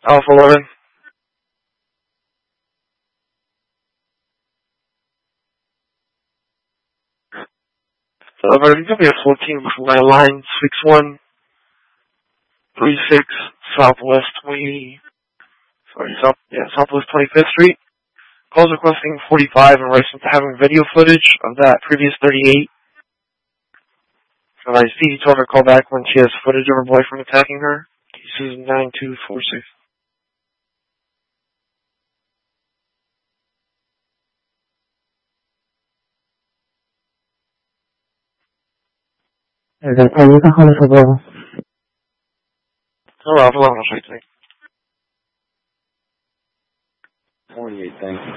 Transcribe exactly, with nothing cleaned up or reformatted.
Alpha eleven. So, Alpha, you W S fourteen with my line six one three six Southwest twenty, sorry, South, yeah, Southwest twenty-fifth Street. Calls requesting forty-five in relation to having video footage of that previous thirty-eight. So I see you told her to call back when she has footage of her boyfriend attacking her. This is nine two four six. Okay, uh, you can call us for Bravo. Oh, Alpha eleven, I'll show you tonight. forty-eight, thanks.